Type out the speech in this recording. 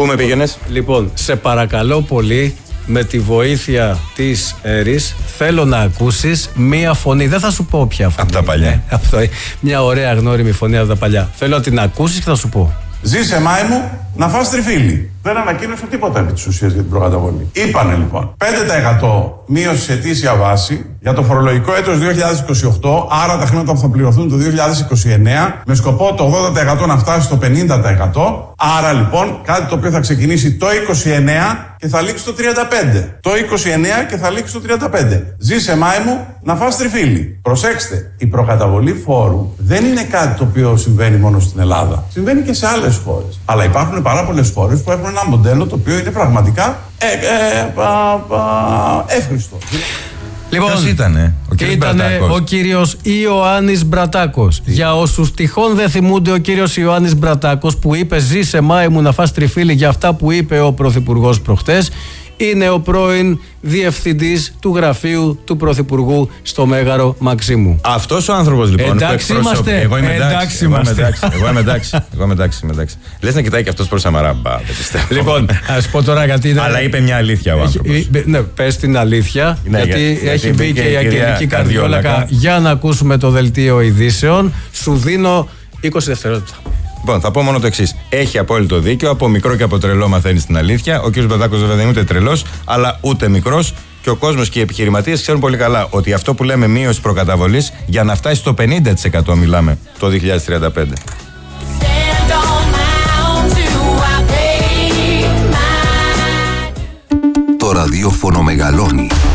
Πού με πήγαινες? Λοιπόν, σε παρακαλώ πολύ, με τη βοήθεια της ΕΡΙΣ, θέλω να ακούσεις μία φωνή. Δεν θα σου πω ποια φωνή. Από τα παλιά. Μια ωραία γνώριμη φωνή από τα παλιά. Θέλω να την ακούσεις και θα σου πω. Ζήσε μάη μου να φας τριφύλι. Δεν ανακοίνωσε τίποτα επί της ουσίας για την προκαταβολή. Είπανε λοιπόν 5% μείωση σε ετήσια βάση για το φορολογικό έτος 2028, άρα τα χρήματα που θα πληρωθούν το 2029, με σκοπό το 80% να φτάσει στο 50%. Άρα λοιπόν κάτι το οποίο θα ξεκινήσει το 29 και θα λήξει το 35. Το 29 και θα λήξει το 35. Ζήσε μάη μου να φας τριφύλι. Προσέξτε, η προκαταβολή φόρου δεν είναι κάτι το οποίο συμβαίνει μόνο στην Ελλάδα. Συμβαίνει και σε άλλες χώρες. Αλλά υπάρχουν πάρα πολλές χώρες που έχουν ένα μοντέλο το οποίο είναι πραγματικά εύχριστο. Λοιπόν, ποιος ήτανε? Ο κύριος Ιωάννης Μπρατάκος. Για όσους τυχόν δεν θυμούνται, ο κύριος Ιωάννης Μπρατάκος που είπε «Ζήσε μάη μου να φας τριφύλι» για αυτά που είπε ο Πρωθυπουργός προχτές, είναι ο πρώην διευθυντής του γραφείου του Πρωθυπουργού στο Μέγαρο Μαξίμου. Αυτός ο άνθρωπος λοιπόν. Εντάξει είμαστε. Εγώ είμαι εντάξει. Λες να κοιτάει και αυτός προς Σαμαρά. Δεν πιστεύω. Λοιπόν, ας πω τώρα γιατί είναι... Αλλά είπε μια αλήθεια ο άνθρωπος. Ναι, πες την αλήθεια. Ναι, γιατί έχει μπει και η Αγγελική Καρδιόλακα. Για να ακούσουμε το δελτίο ειδήσεων. Σου δίνω 20 δευτερόλεπτα. Λοιπόν, θα πω μόνο το εξής. Έχει απόλυτο δίκιο. Από μικρό και από τρελό μαθαίνει την αλήθεια. Ο κ. Μπρατάκος βέβαια δεν είναι ούτε τρελός, αλλά ούτε μικρός. Και ο κόσμος και οι επιχειρηματίες ξέρουν πολύ καλά ότι αυτό που λέμε μείωση προκαταβολής, για να φτάσει στο 50% μιλάμε το 2035. Το ραδιόφωνο μεγαλώνει.